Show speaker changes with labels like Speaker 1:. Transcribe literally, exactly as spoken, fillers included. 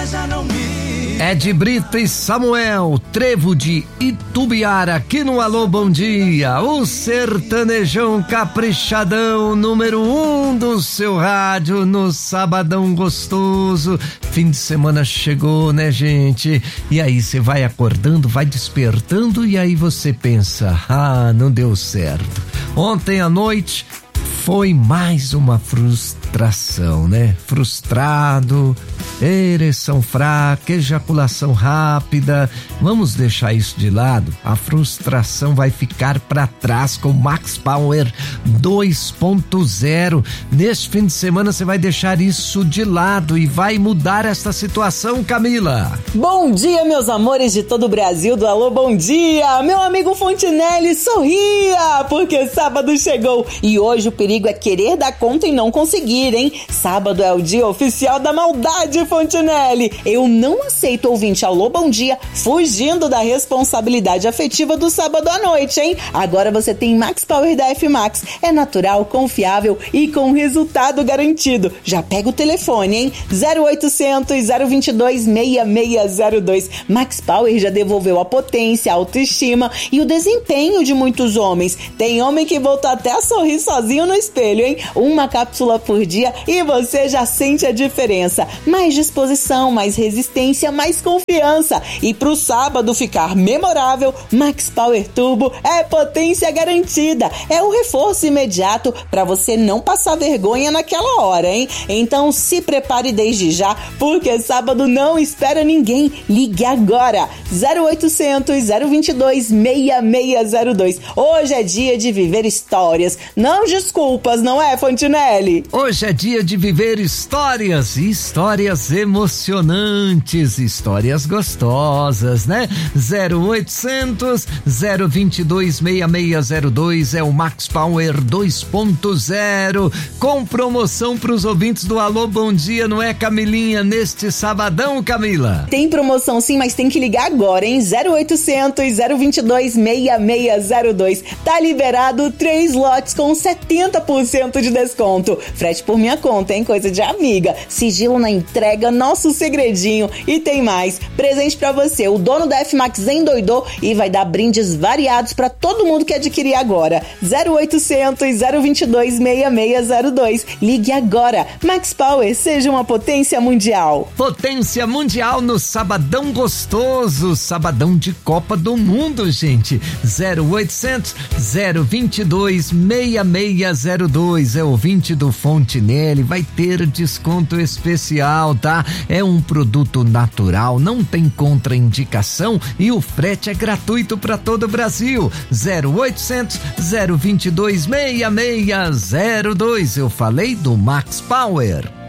Speaker 1: já não me...
Speaker 2: Ed Brito e Samuel, Trevo de Itubiara, aqui no Alô Bom Dia, o sertanejão caprichadão número um do seu rádio no sabadão gostoso. Fim de semana chegou, né, gente? E aí você vai acordando, vai despertando e aí você pensa, ah, não deu certo. Ontem à noite foi mais uma frustração, né? Frustrado, ereção fraca, ejaculação rápida. Vamos deixar isso de lado. A frustração vai ficar para trás com Max Power dois ponto zero. Neste fim de semana você vai deixar isso de lado e vai mudar essa situação, Camila.
Speaker 3: Bom dia, meus amores de todo o Brasil do Alô Bom Dia. Meu amigo Fontinelli, sorria, porque sábado chegou e hoje o perigo é querer dar conta e não conseguir, hein? Sábado é o dia oficial da maldade, Fontinelli. Eu não aceito ouvinte Alô Bom Dia fugindo da responsabilidade afetiva do sábado à noite, hein? Agora você tem Max Power da F-Max. É natural, confiável e com resultado garantido. Já pega o telefone, hein? zero oitocentos, zero vinte e dois, seis seis zero dois. Max Power já devolveu a potência, a autoestima e o desempenho de muitos homens. Tem homem que volta até a sorrir sozinho no espelho, hein? Uma cápsula por dia e você já sente a diferença. Mais disposição, mais resistência, mais confiança. E pro sábado ficar memorável, Max Power Turbo é potência garantida. É o reforço imediato para você não passar vergonha naquela hora, hein? Então se prepare desde já, porque sábado não espera ninguém. Ligue agora. zero oitocentos, zero vinte e dois, seis seis zero dois. Hoje é dia de viver histórias. Não desculpas, não é, Fontinelli?
Speaker 2: Hoje é dia de viver histórias, histórias emocionantes, histórias gostosas, né? zero oitocentos, zero vinte e dois, seis seis zero dois é o Max Power dois ponto zero, com promoção pros ouvintes do Alô Bom Dia, não é, Camilinha? Neste sabadão, Camila?
Speaker 3: Tem promoção sim, mas tem que ligar agora, hein? zero oitocentos, zero vinte e dois, seis seis zero dois. Tá liberado três lotes com setenta por cento de desconto. Frete por minha conta, hein? Coisa de amiga. Sigilo na entrega, nosso segredinho. E tem mais. Presente pra você. O dono da F-Max endoidou e vai dar brindes variados pra todo mundo que adquirir agora. zero oitocentos, zero vinte e dois, seis seis zero dois. Ligue agora. Max Power, seja uma potência mundial.
Speaker 2: Potência mundial no sabadão gostoso. Sabadão de Copa do Mundo, gente. zero oitocentos, zero vinte e dois, seis seis zero dois. É ouvinte do Fontinelli, vai ter desconto especial, tá? É um produto natural, não tem contraindicação e o frete é gratuito para todo o Brasil. zero oitocentos, zero vinte e dois, seis seis zero dois. Eu falei do Max Power.